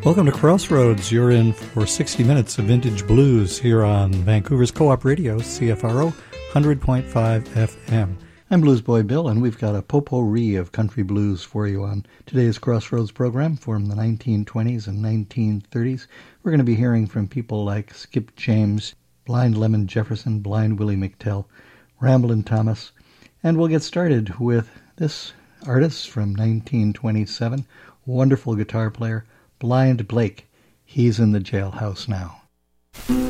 Welcome to Crossroads. You're in for 60 minutes of vintage blues here on Vancouver's Co-op Radio, CFRO 100.5 FM. I'm Blues Boy Bill, and we've got a potpourri of country blues for you on today's Crossroads program from the 1920s and 1930s. We're going to be hearing from people like Skip James, Blind Lemon Jefferson, Blind Willie McTell, Ramblin' Thomas, and we'll get started with this artist from 1927, wonderful guitar player, Blind Blake. He's in the jailhouse now.